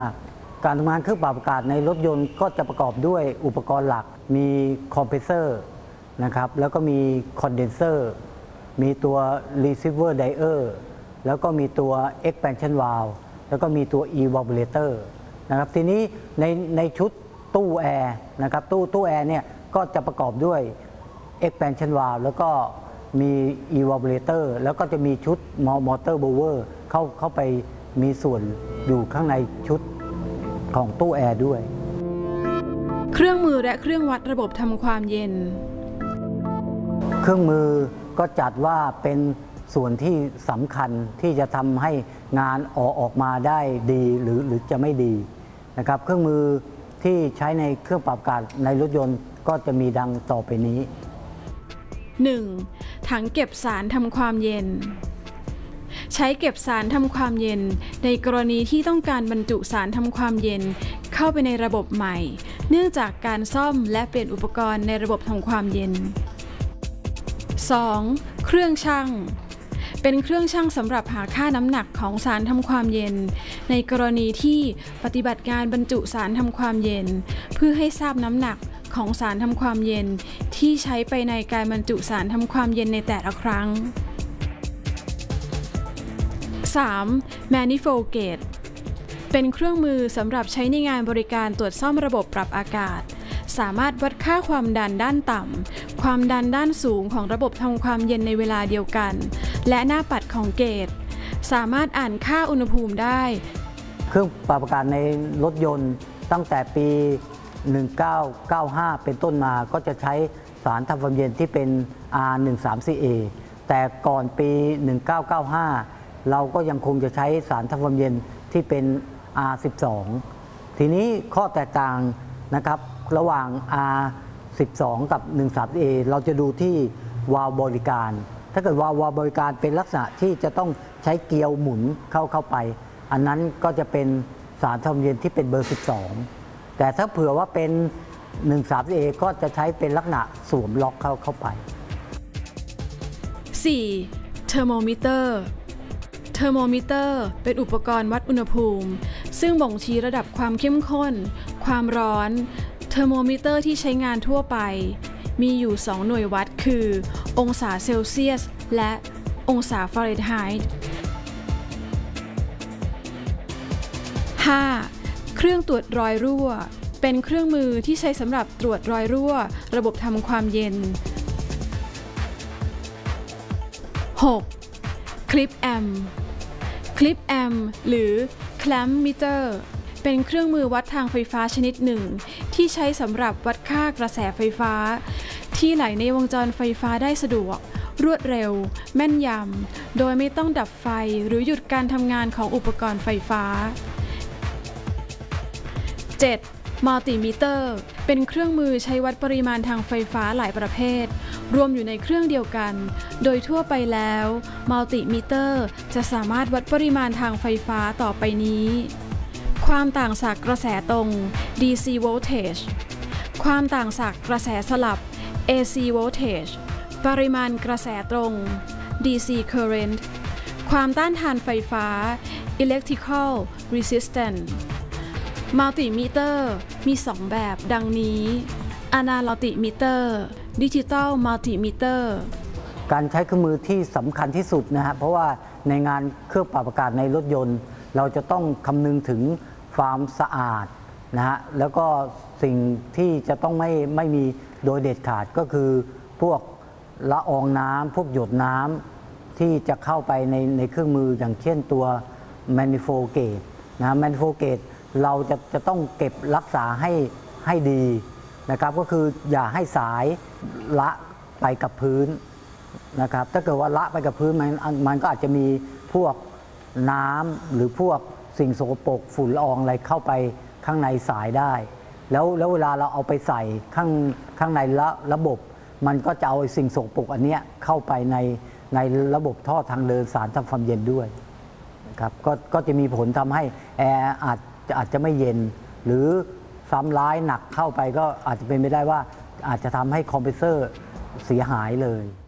การทำงานเครื่องปรับอากาศในรถยนต์ก็จะประกอบด้วยอุปกรณ์หลักมีคอมเพรสเซอร์นะครับแล้วก็มีคอนเดนเซอร์มีตัว receiver dryer แล้วก็มีตัว expansion valve แล้วก็มีตัว evaporator นะครับทีนี้ในชุดตู้แอร์นะครับตู้แอร์เนี่ยก็จะประกอบด้วย expansion valve แล้วก็มี evaporator แล้วก็จะมีชุด motor blower เข้าไปมีส่วนอยู่ข้างในชุดของตู้แอร์ด้วยเครื่องมือและเครื่องวัดระบบทำความเย็นเครื่องมือก็จัดว่าเป็นส่วนที่สำคัญที่จะทำให้งานออกมาได้ดีหรือจะไม่ดีนะครับเครื่องมือที่ใช้ในเครื่องปรับอากาศในรถยนต์ก็จะมีดังต่อไปนี้ 1. ถังเก็บสารทำความเย็นใช้เก็บสารทำความเย็นในกรณีที่ต้องการบรรจุสารทำความเย็นเข้าไปในระบบใหม่เนื่องจากการซ่อมและเปลี่ยนอุปกรณ์ในระบบทำความเย็น 2. เครื่องชั่งเป็นเครื่องชั่งสำหรับหาค่าน้ำหนักของสารทำความเย็นในกรณีที่ปฏิบัติการบรรจุสารทำความเย็นเพื่อให้ทราบน้ำหนักของสารทำความเย็นที่ใช้ไปในการบรรจุสารทำความเย็นในแต่ละครั้ง 3. Manifold Gauge เป็นเครื่องมือสำหรับใช้ในงานบริการตรวจซ่อมระบบปรับอากาศสามารถวัดค่าความดันด้านต่ำความดันด้านสูงของระบบทำความเย็นในเวลาเดียวกันและหน้าปัดของเกจสามารถอ่านค่าอุณหภูมิได้เครื่องปรับอากาศในรถยนต์ตั้งแต่ปี 1995 เป็นต้นมาก็จะใช้สารทำความเย็นที่เป็น R134A แต่ก่อนปี 1995 เราก็ยังคงจะใช้สารทำความเย็นที่เป็น R12 ทีนี้ข้อแตกต่างนะครับระหว่าง R12 กับ 134A เราจะดูที่วาล์วบริการถ้าเกิดวาล์วบริการเป็นลักษณะที่จะต้องใช้เกลียวหมุนเข้าไปอันนั้นก็จะเป็นสารทำความเย็นที่เป็นเบอร์ 12แต่ถ้าเผื่อว่าเป็น 134A ก็จะใช้เป็นลักษณะสวมล็อกเข้าไป 4. เทอร์โมมิเตอร์เป็นอุปกรณ์วัดอุณหภูมิซึ่งบ่งชี้ระดับความเข้มข้นความร้อนเทอร์โมมิเตอร์ที่ใช้งานทั่วไปมีอยู่2หน่วยวัดคือองศาเซลเซียสและองศาฟาเรนไฮต์ 5. เครื่องตรวจรอยรั่วเป็นเครื่องมือที่ใช้สำหรับตรวจรอยรั่วระบบทำความเย็น 6. คลิปแอมหรือ clamp meter เป็นเครื่องมือวัดทางไฟฟ้าชนิดหนึ่งที่ใช้สำหรับวัดค่ากระแสไฟฟ้าที่ไหลในวงจรไฟฟ้าได้สะดวกรวดเร็วแม่นยำโดยไม่ต้องดับไฟหรือหยุดการทำงานของอุปกรณ์ไฟฟ้า 7. มัลติมิเตอร์เป็นเครื่องมือใช้วัดปริมาณทางไฟฟ้าหลายประเภทรวมอยู่ในเครื่องเดียวกันโดยทั่วไปแล้วมัลติมิเตอร์จะสามารถวัดปริมาณทางไฟฟ้าต่อไปนี้ความต่างจากกระแสตรง DC voltage ความต่างจากกระแสสลับ AC voltage ปริมาณกระแสตรง DC current ความต้านทานไฟฟ้า electrical resistance มัลติมิเตอร์มี2แบบดังนี้อนาล็อกมิเตอร์ดิจิตอลมัลติมิเตอร์การใช้เครื่องมือที่สำคัญที่สุดนะฮะเพราะว่าในงานเครื่องปรับอากาศในรถยนต์เราจะต้องคำนึงถึงความสะอาดนะฮะแล้วก็สิ่งที่จะต้องไม่มีโดยเด็ดขาดก็คือพวกละอองน้ำพวกหยดน้ำที่จะเข้าไปในเครื่องมืออย่างเช่นตัว manifold gauge นะ manifold gauge เราจะต้องเก็บรักษาให้ดีนะครับก็คืออย่าให้สายละไปกับพื้นนะครับถ้าเกิดว่าละไปกับพื้นมันก็อาจจะมีพวกน้ำหรือพวกสิ่งสกปรกฝุ่นละอองอะไรเข้าไปข้างในสายได้แล้วเวลาเราเอาไปใส่ข้างในระบบมันก็จะเอาสิ่งสกปรกอันนี้เข้าไปในระบบท่อทางเดินสารทำความเย็นด้วยนะครับก็จะมีผลทำให้แอร์อาจจะไม่เย็นหรือซ้ำร้ายหนักเข้าไปก็อาจจะเป็นไปได้ว่าอาจจะทำให้คอมเพรสเซอร์เสียหายเลย